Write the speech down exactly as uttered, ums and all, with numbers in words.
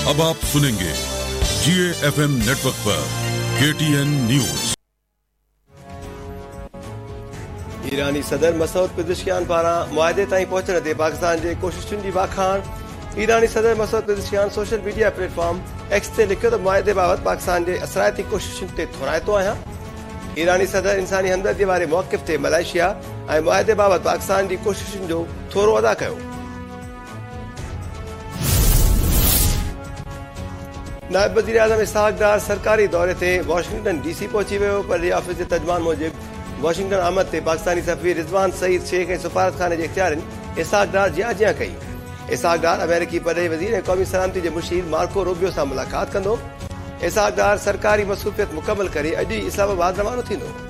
अब आप सुनेंगे जीए FM network पर केटीएन न्यूज। ईरानी सदर मसूद पेज़ेशकियान पारां मुआहदे ताईं पहुचण ते पाकिस्तान जे कोशिशुनि जी वाखाण। ईरानी सदर Masoud Pezeshkian social media platform x ते लिखियो त मुआहदे बाबति पाकिस्तान जे असरायती कोशिशुनि ते थोराइतो आहियां। ईरानी सदर इंसानी हमदर्दी वारे मौक़िफ़ ते मलेशिया ऐं मुआहदे बाबति पाकिस्तान जी कोशिशुनि जो थोरो अदा कयो। नायब वज़ीर आज़म इसहाक़ डार सरकारी दौरे ते वॉशिंगटन डीसी पहुची वियो। पररी ऑफिस जे तर्जुमान मूजिब वॉशिंगटन आमद ते पाकिस्तानी सफ़ीर रिज़वान सईद शेख ऐं सफ़ारतखाने जे इख़्तियारनि इसहाक़ डार जिया जिया कई। इसहाक़ डार अमेरिकी परराई वज़ीर ऐं क़ौमी सलामती जे मुशीर मार्को रूबियो सां मुलाक़ात कंदो। इसहाक़ डार सरकारी मसरूफ़ियत मुकमल करे अॼु ई इस्लामाबाद रवानो थींदो।